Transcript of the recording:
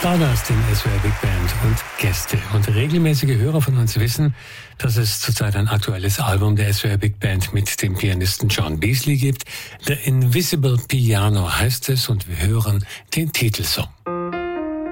Stardust in SWR Big Band und Gäste. Und regelmäßige Hörer von uns wissen, dass es zurzeit ein aktuelles Album der SWR Big Band mit dem Pianisten John Beasley gibt. The Invisible Piano heißt es und wir hören den Titelsong.